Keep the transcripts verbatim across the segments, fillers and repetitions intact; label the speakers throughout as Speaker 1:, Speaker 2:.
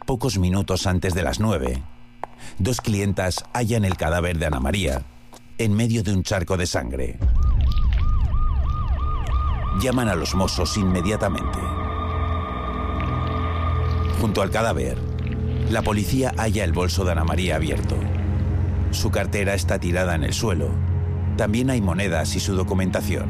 Speaker 1: pocos minutos antes de las nueve, dos clientas hallan el cadáver de Ana María en medio de un charco de sangre. Llaman a los Mossos inmediatamente. Junto al cadáver, la policía halla el bolso de Ana María abierto. Su cartera está tirada en el suelo. También hay monedas y su documentación.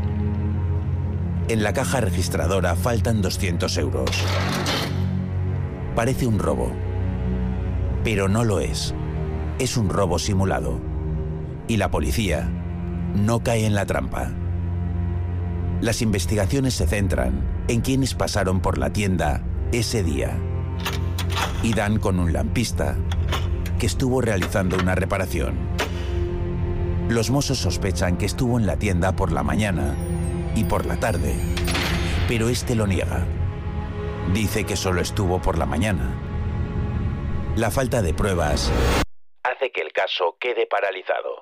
Speaker 1: En la caja registradora faltan doscientos euros. Parece un robo, pero no lo es. Es un robo simulado. Y la policía no cae en la trampa. Las investigaciones se centran en quienes pasaron por la tienda ese día y dan con un lampista que estuvo realizando una reparación. Los Mossos sospechan que estuvo en la tienda por la mañana y por la tarde, pero este lo niega. Dice que solo estuvo por la mañana. La falta de pruebas hace que el caso quede paralizado.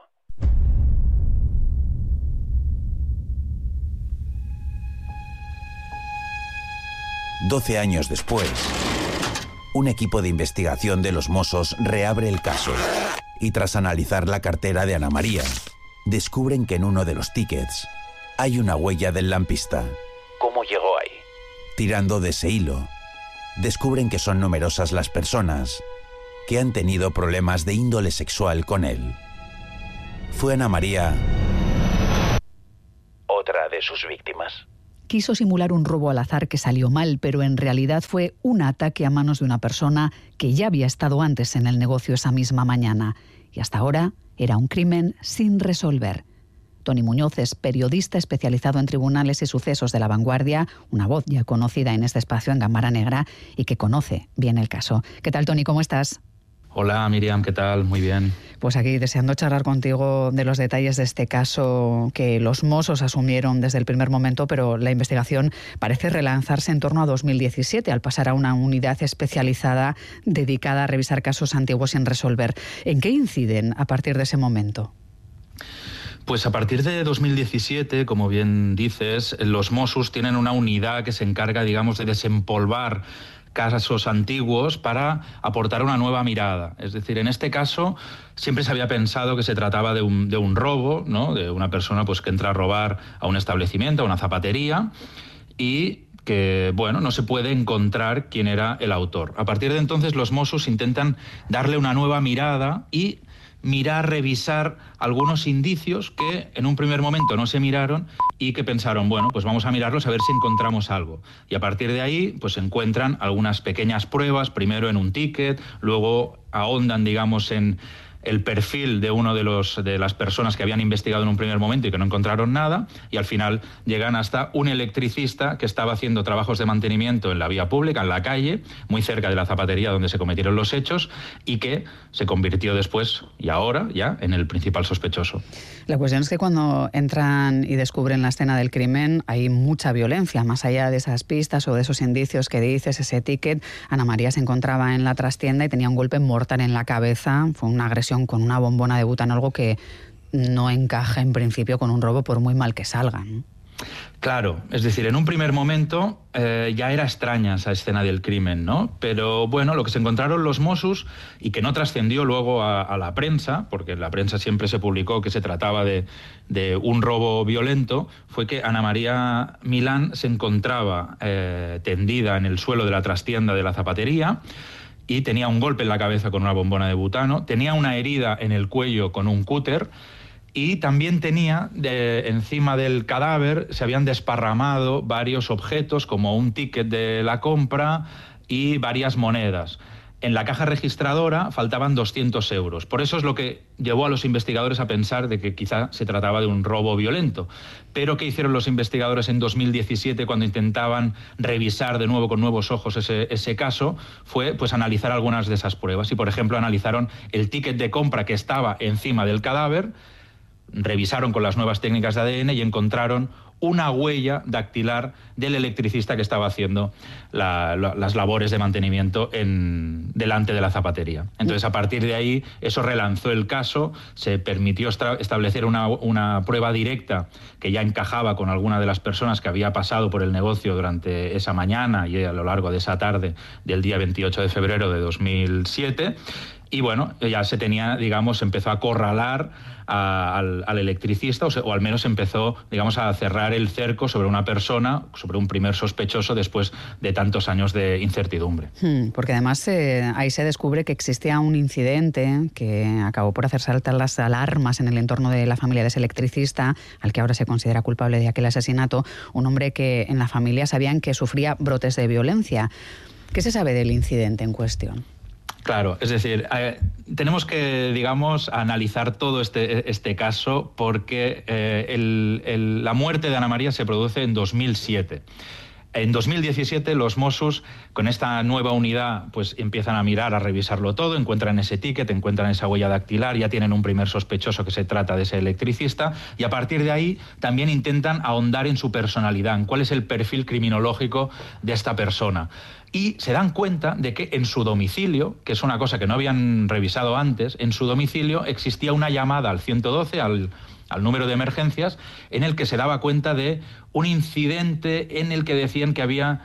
Speaker 1: Doce años después, un equipo de investigación de los Mossos reabre el caso y tras analizar la cartera de Ana María, descubren que en uno de los tickets hay una huella del lampista. ¿Cómo llegó ahí? Tirando de ese hilo, descubren que son numerosas las personas que han tenido problemas de índole sexual con él. ¿Fue Ana María otra de sus víctimas?
Speaker 2: Quiso simular un robo al azar que salió mal, pero en realidad fue un ataque a manos de una persona que ya había estado antes en el negocio esa misma mañana. Y hasta ahora era un crimen sin resolver. Toni Muñoz es periodista especializado en tribunales y sucesos de La Vanguardia, una voz ya conocida en este espacio en Cámara Negra y que conoce bien el caso. ¿Qué tal, Toni? ¿Cómo estás?
Speaker 3: Hola, Miriam, ¿qué tal? Muy bien.
Speaker 2: Pues aquí deseando charlar contigo de los detalles de este caso que los Mossos asumieron desde el primer momento, pero la investigación parece relanzarse en torno a dos mil diecisiete, al pasar a una unidad especializada dedicada a revisar casos antiguos sin resolver. ¿En qué inciden a partir de ese momento?
Speaker 3: Pues a partir de dos mil diecisiete, como bien dices, los Mossos tienen una unidad que se encarga, digamos, de desempolvar casos antiguos para aportar una nueva mirada. Es decir, en este caso siempre se había pensado que se trataba de un, de un robo, ¿no? De una persona pues, que entra a robar a un establecimiento, a una zapatería, y que, bueno, no se puede encontrar quién era el autor. A partir de entonces los Mossos intentan darle una nueva mirada y mirar, revisar algunos indicios que en un primer momento no se miraron y que pensaron, bueno, pues vamos a mirarlos a ver si encontramos algo. Y a partir de ahí, pues se encuentran algunas pequeñas pruebas, primero en un ticket, luego ahondan, digamos, en el perfil de uno de los de las personas que habían investigado en un primer momento y que no encontraron nada, y al final llegan hasta un electricista que estaba haciendo trabajos de mantenimiento en la vía pública, en la calle, muy cerca de la zapatería donde se cometieron los hechos, y que se convirtió después, y ahora ya, en el principal sospechoso.
Speaker 2: La cuestión es que cuando entran y descubren la escena del crimen hay mucha violencia, más allá de esas pistas o de esos indicios que dices, ese ticket. Ana María se encontraba en la trastienda y tenía un golpe mortal en la cabeza, fue una agresión con una bombona de butano, algo que no encaja en principio con un robo por muy mal que salga, ¿no?
Speaker 3: Claro, es decir, en un primer momento eh, ya era extraña esa escena del crimen, ¿no? Pero bueno, lo que se encontraron los Mossos y que no trascendió luego a, a la prensa, porque en la prensa siempre se publicó que se trataba de, de un robo violento, fue que Ana María Milán se encontraba eh, tendida en el suelo de la trastienda de la zapatería y tenía un golpe en la cabeza con una bombona de butano, tenía una herida en el cuello con un cúter y también tenía, de, encima del cadáver, se habían desparramado varios objetos como un ticket de la compra y varias monedas. En la caja registradora faltaban doscientos euros. Por eso es lo que llevó a los investigadores a pensar de que quizá se trataba de un robo violento. Pero ¿qué hicieron los investigadores en dos mil diecisiete cuando intentaban revisar de nuevo con nuevos ojos ese, ese caso? Fue pues analizar algunas de esas pruebas. Y, por ejemplo, analizaron el ticket de compra que estaba encima del cadáver, revisaron con las nuevas técnicas de A D N y encontraron una huella dactilar del electricista que estaba haciendo la, la, las labores de mantenimiento en, delante de la zapatería. Entonces, a partir de ahí, eso relanzó el caso, se permitió establecer una, una prueba directa que ya encajaba con alguna de las personas que había pasado por el negocio durante esa mañana y a lo largo de esa tarde del día veintiocho de febrero de dos mil siete. Y bueno, ya se tenía, digamos, empezó a acorralar a, al, al electricista, o, se, o al menos empezó, digamos, a cerrar el cerco sobre una persona, sobre un primer sospechoso, después de tantos años de incertidumbre.
Speaker 2: Hmm, porque además eh, ahí se descubre que existía un incidente que acabó por hacer saltar las alarmas en el entorno de la familia de ese electricista, al que ahora se considera culpable de aquel asesinato, un hombre que en la familia sabían que sufría brotes de violencia. ¿Qué se sabe del incidente en cuestión?
Speaker 3: Claro, es decir, eh, tenemos que, digamos, analizar todo este, este caso porque eh, el, el, la muerte de Ana María se produce en dos mil siete. En dos mil diecisiete los Mossos, con esta nueva unidad, pues empiezan a mirar, a revisarlo todo, encuentran ese ticket, encuentran esa huella dactilar, ya tienen un primer sospechoso que se trata de ese electricista, y a partir de ahí también intentan ahondar en su personalidad, en cuál es el perfil criminológico de esta persona. Y se dan cuenta de que en su domicilio, que es una cosa que no habían revisado antes, en su domicilio existía una llamada al ciento doce, al, al número de emergencias, en el que se daba cuenta de un incidente en el que decían que había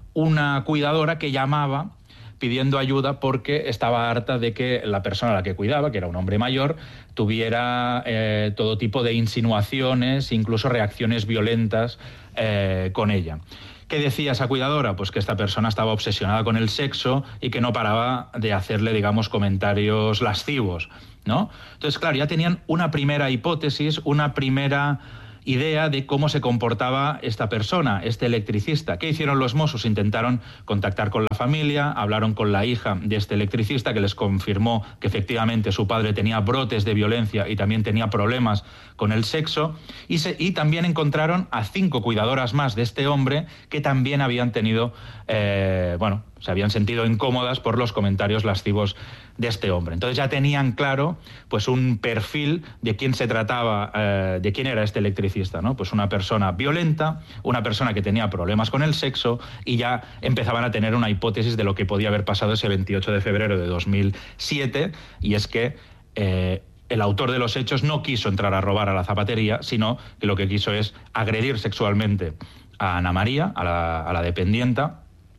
Speaker 3: una cuidadora que llamaba pidiendo ayuda porque estaba harta de que la persona a la que cuidaba, que era un hombre mayor, tuviera eh, todo tipo de insinuaciones, incluso reacciones violentas eh, con ella. ¿Qué decía esa cuidadora? Pues que esta persona estaba obsesionada con el sexo y que no paraba de hacerle, digamos, comentarios lascivos, ¿no? Entonces, claro, ya tenían una primera hipótesis, una primera idea de cómo se comportaba esta persona, este electricista. ¿Qué hicieron los Mossos? Intentaron contactar con la familia, hablaron con la hija de este electricista, que les confirmó que efectivamente su padre tenía brotes de violencia y también tenía problemas con el sexo, y, se, y también encontraron a cinco cuidadoras más de este hombre que también habían tenido, eh, bueno, se habían sentido incómodas por los comentarios lascivos de este hombre. Entonces ya tenían claro pues un perfil de quién se trataba, eh, de quién era este electricista, ¿no? Pues una persona violenta, una persona que tenía problemas con el sexo, y ya empezaban a tener una hipótesis de lo que podía haber pasado ese veintiocho de febrero de dos mil siete, y es que eh, el autor de los hechos no quiso entrar a robar a la zapatería, sino que lo que quiso es agredir sexualmente a Ana María, a la, a la dependienta,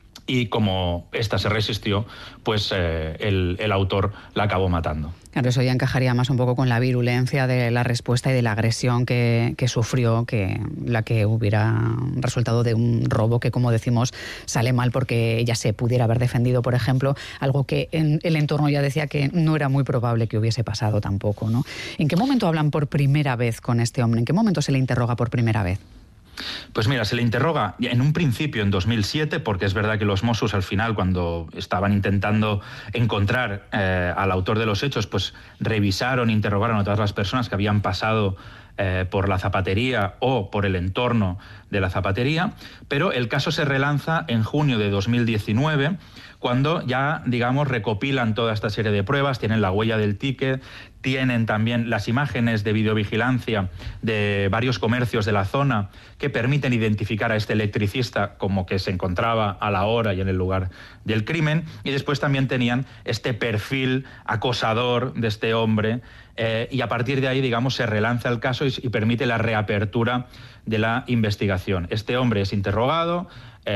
Speaker 3: y como ésta se resistió, pues eh, el, el autor la acabó matando.
Speaker 2: Claro, eso ya encajaría más un poco con la virulencia de la respuesta y de la agresión que, que sufrió, que la que hubiera resultado de un robo que, como decimos, sale mal porque ella se pudiera haber defendido, por ejemplo, algo que en el entorno ya decía que no era muy probable que hubiese pasado tampoco, ¿no? ¿En qué momento hablan por primera vez con este hombre? ¿En qué momento se le interroga por primera vez?
Speaker 3: Pues mira, se le interroga en un principio en dos mil siete, porque es verdad que los Mossos al final, cuando estaban intentando encontrar eh, al autor de los hechos, pues revisaron, interrogaron a todas las personas que habían pasado eh, por la zapatería o por el entorno de la zapatería, pero el caso se relanza en junio de dos mil diecinueve, cuando ya, digamos, recopilan toda esta serie de pruebas, tienen la huella del ticket, tienen también las imágenes de videovigilancia de varios comercios de la zona que permiten identificar a este electricista como que se encontraba a la hora y en el lugar del crimen, y después también tenían este perfil acosador de este hombre, eh, y a partir de ahí, digamos, se relanza el caso y, y permite la reapertura de la investigación. Este hombre es interrogado.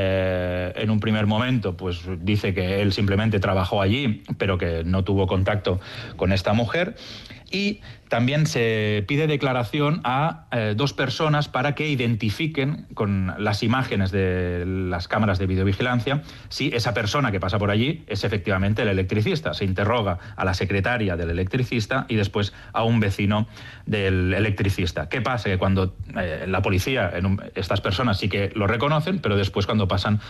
Speaker 3: Eh, en un primer momento pues dice que él simplemente trabajó allí, pero que no tuvo contacto con esta mujer, y también se pide declaración a eh, dos personas para que identifiquen con las imágenes de las cámaras de videovigilancia si esa persona que pasa por allí es efectivamente el electricista. Se interroga a la secretaria del electricista y después a un vecino del electricista. ¿Qué pasa? Que cuando eh, la policía, en un, estas personas sí que lo reconocen, pero después cuando pasan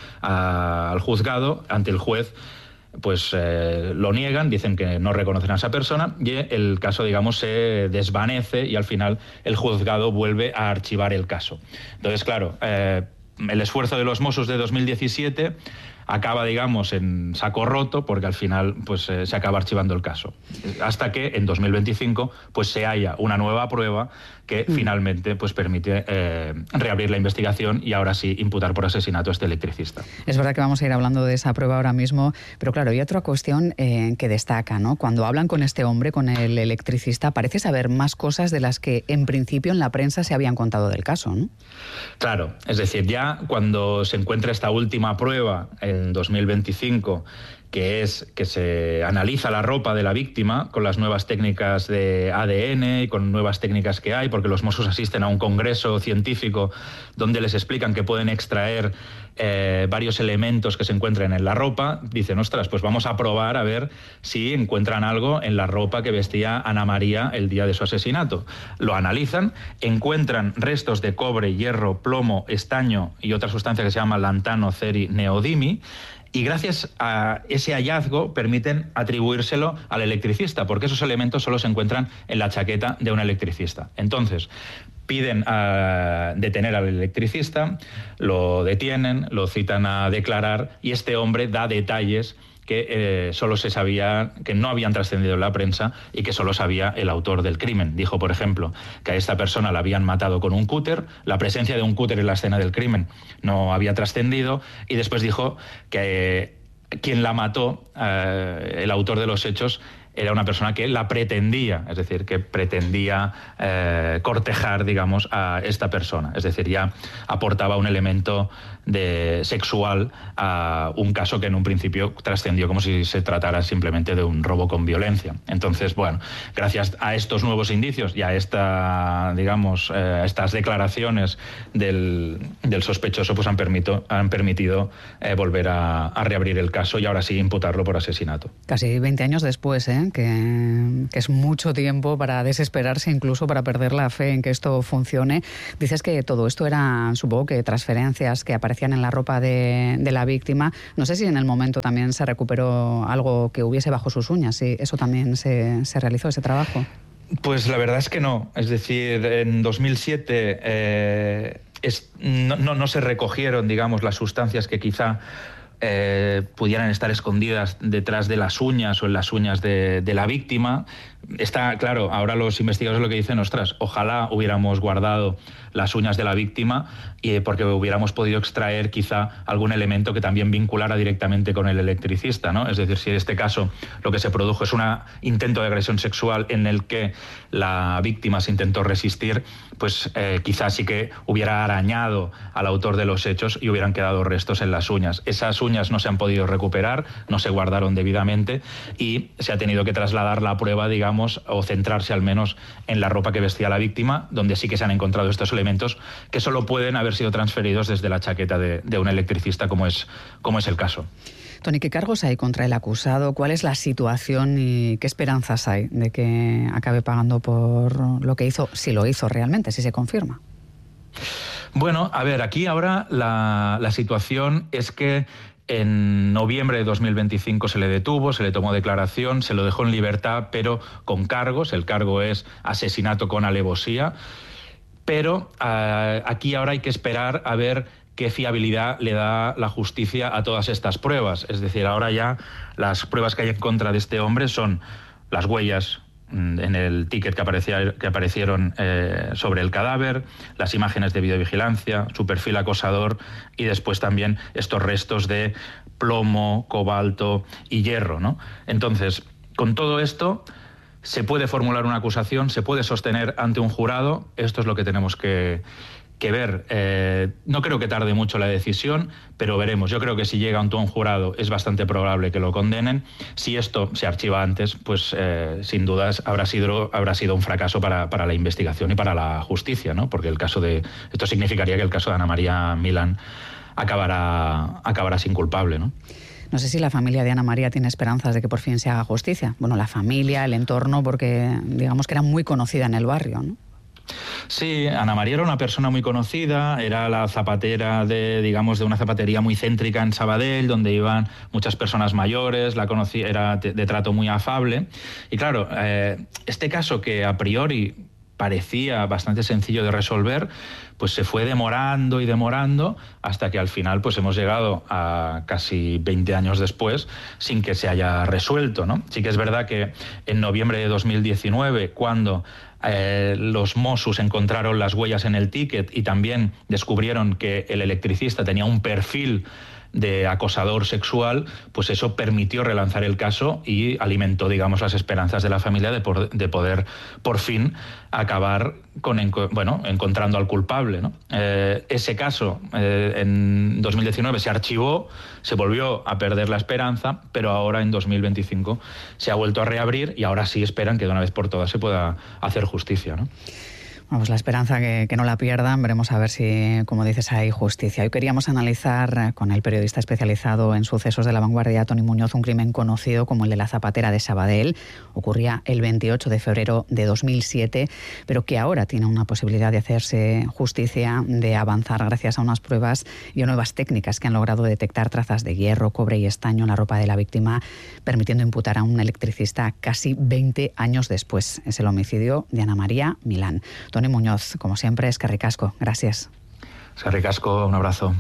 Speaker 3: a, al juzgado, ante el juez, pues eh, lo niegan, dicen que no reconocen a esa persona, y el caso, digamos, se desvanece y al final el juzgado vuelve a archivar el caso. Entonces, claro, eh, el esfuerzo de los Mossos de dos mil diecisiete acaba, digamos, en saco roto, porque al final pues, eh, se acaba archivando el caso. Hasta que en dos mil veinticinco pues, se haya una nueva prueba que mm. finalmente pues, permite eh, reabrir la investigación y ahora sí imputar por asesinato a este electricista.
Speaker 2: Es verdad que vamos a ir hablando de esa prueba ahora mismo, pero claro, hay otra cuestión eh, que destaca, ¿no? Cuando hablan con este hombre, con el electricista, parece saber más cosas de las que en principio en la prensa se habían contado del caso, ¿no?
Speaker 3: Claro, es decir, ya cuando se encuentra esta última prueba en dos mil veinticinco, que es que se analiza la ropa de la víctima con las nuevas técnicas de A D N y con nuevas técnicas que hay, porque los Mossos asisten a un congreso científico donde les explican que pueden extraer eh, varios elementos que se encuentran en la ropa. Dicen, ostras, pues vamos a probar a ver si encuentran algo en la ropa que vestía Ana María el día de su asesinato. Lo analizan, encuentran restos de cobre, hierro, plomo, estaño y otra sustancia que se llama lantano, ceri, neodimi. Y gracias a ese hallazgo permiten atribuírselo al electricista, porque esos elementos solo se encuentran en la chaqueta de un electricista. Entonces, piden a detener al electricista, lo detienen, lo citan a declarar y este hombre da detalles que eh, solo se sabía, que no habían trascendido en la prensa y que solo sabía el autor del crimen. Dijo, por ejemplo, que a esta persona la habían matado con un cúter, la presencia de un cúter en la escena del crimen no había trascendido, y después dijo que eh, quien la mató, eh, el autor de los hechos, era una persona que la pretendía, es decir, que pretendía eh, cortejar, digamos, a esta persona. Es decir, ya aportaba un elemento de sexual a un caso que en un principio trascendió como si se tratara simplemente de un robo con violencia. Entonces, bueno, gracias a estos nuevos indicios y a esta, digamos, eh, estas declaraciones del, del sospechoso, pues han, permito, han permitido eh, volver a, a reabrir el caso y ahora sí imputarlo por asesinato.
Speaker 2: Casi veinte años después, ¿eh? Que, que es mucho tiempo para desesperarse, incluso para perder la fe en que esto funcione. Dices que todo esto era, supongo que transferencias que aparecían en la ropa de, de la víctima. No sé si en el momento también se recuperó algo que hubiese bajo sus uñas, si eso también se, se realizó, ese trabajo.
Speaker 3: Pues la verdad es que no. Es decir, en dos mil siete eh, es, no, no, no se recogieron, digamos, las sustancias que quizá Eh, pudieran estar escondidas detrás de las uñas o en las uñas de, de la víctima. Está claro, ahora los investigadores lo que dicen, ostras, ojalá hubiéramos guardado las uñas de la víctima y porque hubiéramos podido extraer quizá algún elemento que también vinculara directamente con el electricista, ¿no? Es decir, si en este caso lo que se produjo es un intento de agresión sexual en el que la víctima se intentó resistir, pues eh, quizás sí que hubiera arañado al autor de los hechos y hubieran quedado restos en las uñas. Esas uñas no se han podido recuperar, no se guardaron debidamente y se ha tenido que trasladar la prueba, digamos, o centrarse al menos en la ropa que vestía la víctima, donde sí que se han encontrado estos elementos que solo pueden haber sido transferidos desde la chaqueta de, de un electricista, como es, como es el caso.
Speaker 2: Tony, ¿qué cargos hay contra el acusado? ¿Cuál es la situación y qué esperanzas hay de que acabe pagando por lo que hizo, si lo hizo realmente, si se confirma?
Speaker 3: Bueno, a ver, aquí ahora la, la situación es que en noviembre de dos mil veinticinco se le detuvo, se le tomó declaración, se lo dejó en libertad, pero con cargos. El cargo es asesinato con alevosía. Pero uh, aquí ahora hay que esperar a ver qué fiabilidad le da la justicia a todas estas pruebas. Es decir, ahora ya las pruebas que hay en contra de este hombre son las huellas en el ticket que, aparecía, que aparecieron eh, sobre el cadáver, las imágenes de videovigilancia, su perfil acosador y después también estos restos de plomo, cobalto y hierro, ¿no? Entonces, con todo esto se puede formular una acusación, se puede sostener ante un jurado. Esto es lo que tenemos que, que ver. Eh, no creo que tarde mucho la decisión, pero veremos. Yo creo que si llega ante un jurado es bastante probable que lo condenen. Si esto se archiva antes, pues eh, sin dudas habrá sido, habrá sido un fracaso para, para la investigación y para la justicia, ¿no? Porque el caso de esto significaría que el caso de Ana María Milán acabará, acabará sin culpable, ¿no?
Speaker 2: No sé si la familia de Ana María tiene esperanzas de que por fin se haga justicia. Bueno, la familia, el entorno, porque digamos que era muy conocida en el barrio, ¿no?
Speaker 3: Sí, Ana María era una persona muy conocida, era la zapatera de, digamos, de una zapatería muy céntrica en Sabadell, donde iban muchas personas mayores, la conocía, era de, de trato muy afable. Y claro, eh, este caso que a priori parecía bastante sencillo de resolver, pues se fue demorando y demorando hasta que al final pues hemos llegado a casi veinte años después sin que se haya resuelto, ¿no? Sí que es verdad que en noviembre de dos mil diecinueve, cuando eh, los Mossos encontraron las huellas en el ticket y también descubrieron que el electricista tenía un perfil de acosador sexual, pues eso permitió relanzar el caso y alimentó, digamos, las esperanzas de la familia de, por, de poder por fin acabar con bueno, encontrando al culpable, ¿no? Eh, ese caso eh, en dos mil diecinueve se archivó, se volvió a perder la esperanza, pero ahora en dos mil veinticinco se ha vuelto a reabrir y ahora sí esperan que de una vez por todas se pueda hacer justicia, ¿no?
Speaker 2: Vamos, la esperanza que, que no la pierdan. Veremos a ver si, como dices, hay justicia. Hoy queríamos analizar con el periodista especializado en sucesos de La Vanguardia, Toni Muñoz, un crimen conocido como el de la zapatera de Sabadell. Ocurría el veintiocho de febrero de dos mil siete, pero que ahora tiene una posibilidad de hacerse justicia, de avanzar gracias a unas pruebas y a nuevas técnicas que han logrado detectar trazas de hierro, cobre y estaño en la ropa de la víctima, permitiendo imputar a un electricista casi veinte años después. Es el homicidio de Ana María Milán. Toni Muñoz, como siempre, es que ricasco. Gracias.
Speaker 3: Es que ricasco, un abrazo.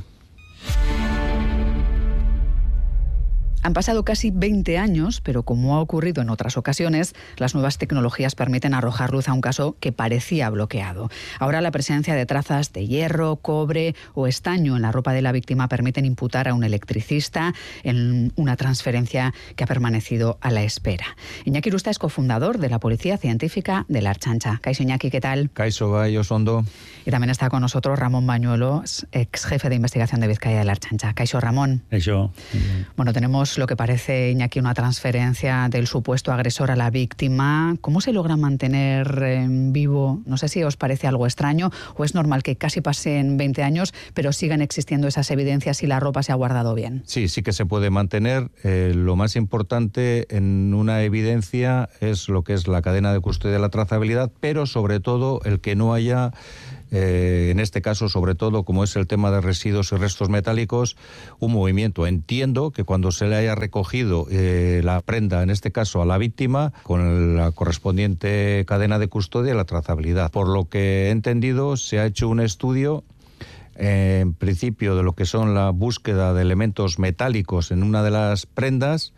Speaker 2: Han pasado casi veinte años, pero como ha ocurrido en otras ocasiones, las nuevas tecnologías permiten arrojar luz a un caso que parecía bloqueado. Ahora la presencia de trazas de hierro, cobre o estaño en la ropa de la víctima permiten imputar a un electricista en una transferencia que ha permanecido a la espera. Iñaki Irusta es cofundador de la Policía Científica de la Ertzaintza. Kaixo, Iñaki, ¿qué tal?
Speaker 4: Kaixo, bai, oso ondo.
Speaker 2: Y también está con nosotros Ramón Bañuelos, ex jefe de investigación de Vizcaya de la Ertzaintza. Kaixo, Ramón.
Speaker 5: Kaixo.
Speaker 2: Bueno, tenemos lo que parece, Iñaki, una transferencia del supuesto agresor a la víctima. ¿Cómo se logra mantener en vivo? No sé si os parece algo extraño o es normal que casi pasen veinte años, pero sigan existiendo esas evidencias y la ropa se ha guardado bien.
Speaker 4: Sí, sí que se puede mantener. Eh, lo más importante en una evidencia es lo que es la cadena de custodia de la trazabilidad, pero sobre todo el que no haya... Eh, en este caso, sobre todo, como es el tema de residuos y restos metálicos, un movimiento. Entiendo que cuando se le haya recogido eh, la prenda, en este caso a la víctima, con la correspondiente cadena de custodia y la trazabilidad. Por lo que he entendido, se ha hecho un estudio, eh, en principio, de lo que son la búsqueda de elementos metálicos en una de las prendas.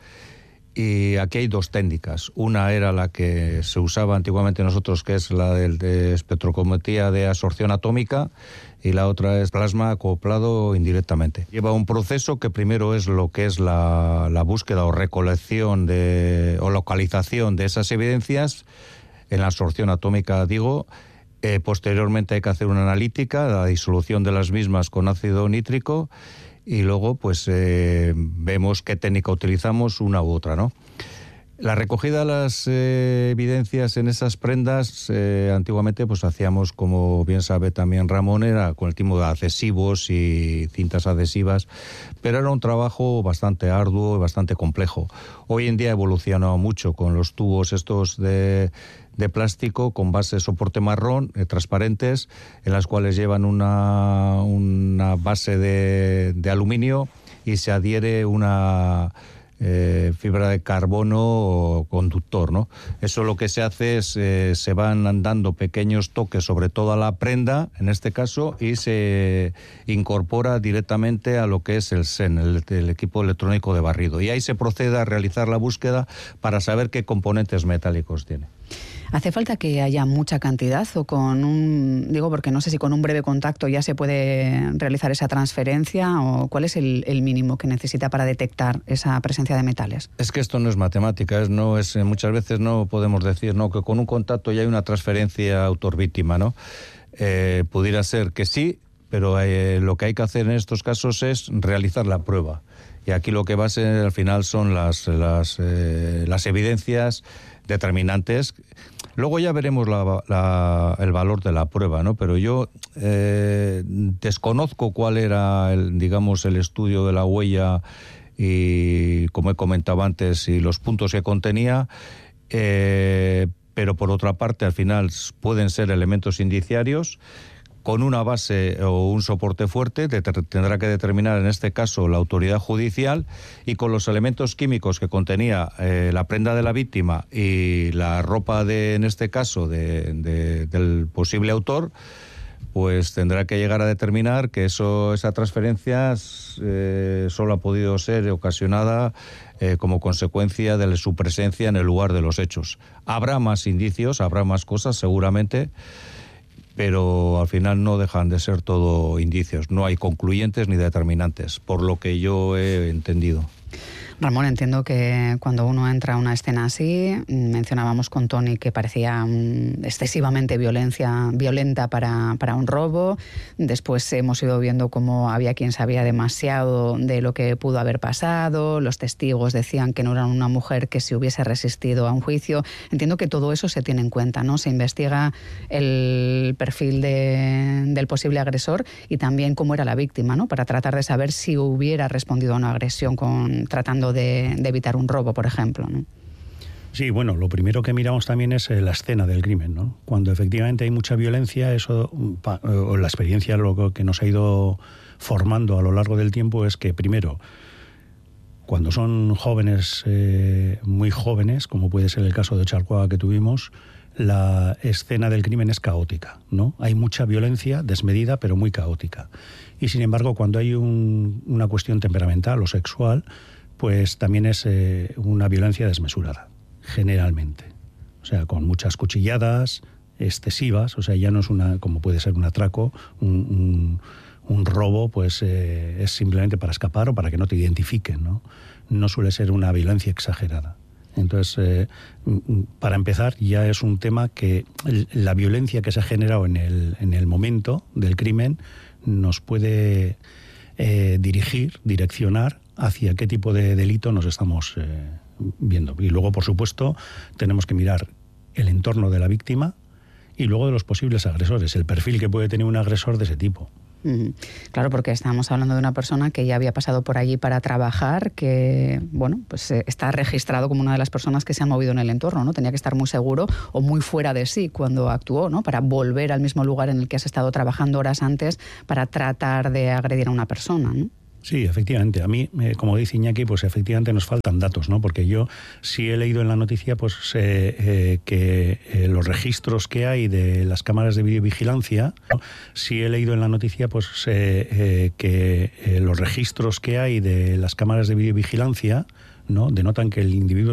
Speaker 4: Y aquí hay dos técnicas. Una era la que se usaba antiguamente nosotros, que es la del de espectrometría de absorción atómica, y la otra es plasma acoplado indirectamente. Lleva un proceso que primero es lo que es la, la búsqueda o recolección de, o localización de esas evidencias en la absorción atómica, digo. Eh, posteriormente hay que hacer una analítica, la disolución de las mismas con ácido nítrico, y luego pues eh, vemos qué técnica utilizamos, una u otra, ¿no? La recogida de las eh, evidencias en esas prendas, eh, antiguamente pues hacíamos, como bien sabe también Ramón, era con el tipo de adhesivos y cintas adhesivas, pero era un trabajo bastante arduo y bastante complejo. Hoy en día ha evolucionado mucho con los tubos estos de... de plástico con base de soporte marrón, eh, transparentes, en las cuales llevan una, una base de, de aluminio y se adhiere una eh, fibra de carbono conductor, ¿no? Eso lo que se hace es, eh, se van dando pequeños toques sobre toda la prenda, en este caso, y se incorpora directamente a lo que es el S E N, el, el equipo electrónico de barrido. Y ahí se procede a realizar la búsqueda para saber qué componentes metálicos tiene.
Speaker 2: ¿Hace falta que haya mucha cantidad o con un, digo, porque no sé si con un breve contacto ya se puede realizar esa transferencia o cuál es el, el mínimo que necesita para detectar esa presencia de metales?
Speaker 4: Es que esto no es matemática, es, no es, muchas veces no podemos decir no que con un contacto ya hay una transferencia autor-víctima, ¿no? Eh, pudiera ser que sí, pero eh, lo que hay que hacer en estos casos es realizar la prueba. Y aquí lo que va a ser al final son las, las, eh, las evidencias determinantes. Luego ya veremos la, la, el valor de la prueba, ¿no? Pero yo eh, desconozco cuál era, el, digamos, el estudio de la huella y, como he comentado antes, y los puntos que contenía, eh, pero por otra parte, al final pueden ser elementos indiciarios con una base o un soporte fuerte, de, tendrá que determinar en este caso la autoridad judicial, y con los elementos químicos que contenía eh, la prenda de la víctima y la ropa de, en este caso, de, de, del posible autor, pues tendrá que llegar a determinar que eso, esa transferencia eh, solo ha podido ser ocasionada eh, como consecuencia de su presencia en el lugar de los hechos. Habrá más indicios, habrá más cosas seguramente, pero al final no dejan de ser todo indicios. No hay concluyentes ni determinantes, por lo que yo he entendido.
Speaker 2: Ramón, entiendo que cuando uno entra a una escena así, mencionábamos con Tony que parecía um, excesivamente violencia, violenta para, para un robo. Después hemos ido viendo cómo había quien sabía demasiado de lo que pudo haber pasado. Los testigos decían que no era una mujer que se hubiese resistido a un juicio. Entiendo que todo eso se tiene en cuenta, ¿no? Se investiga el perfil de, del posible agresor y también cómo era la víctima, ¿no? Para tratar de saber si hubiera respondido a una agresión con tratando De, de evitar un robo, por ejemplo, ¿no?
Speaker 5: Sí, bueno, lo primero que miramos también es la escena del crimen, ¿no? Cuando efectivamente hay mucha violencia, eso, o la experiencia, lo que nos ha ido formando a lo largo del tiempo es que, primero, cuando son jóvenes, eh, muy jóvenes, como puede ser el caso de Charcoa que tuvimos, la escena del crimen es caótica, ¿no? Hay mucha violencia desmedida, pero muy caótica. Y sin embargo, cuando hay un, una cuestión temperamental o sexual, pues también es eh, una violencia desmesurada, generalmente. O sea, con muchas cuchilladas excesivas, o sea, ya no es una, como puede ser un atraco, un, un, un robo, pues eh, es simplemente para escapar o para que no te identifiquen, ¿no? No suele ser una violencia exagerada. Entonces, eh, para empezar, ya es un tema que la violencia que se ha generado en el, en el momento del crimen nos puede eh, dirigir, direccionar hacia qué tipo de delito nos estamos eh, viendo. Y luego, por supuesto, tenemos que mirar el entorno de la víctima y luego de los posibles agresores, el perfil que puede tener un agresor de ese tipo.
Speaker 2: Mm, claro, porque estamos hablando de una persona que ya había pasado por allí para trabajar, que, bueno, pues eh, está registrado como una de las personas que se han movido en el entorno, ¿no? Tenía que estar muy seguro o muy fuera de sí cuando actuó, ¿no? Para volver al mismo lugar en el que has estado trabajando horas antes para tratar de agredir a una persona, ¿no?
Speaker 5: Sí, efectivamente. A mí, eh, como dice Iñaki, pues efectivamente nos faltan datos, ¿no? Porque yo sí he leído en la noticia pues eh, eh, que eh, los registros que hay de las cámaras de videovigilancia, ¿no? Sí he leído en la noticia pues eh, eh, que eh, los registros que hay de las cámaras de videovigilancia, ¿no? Denotan que el individuo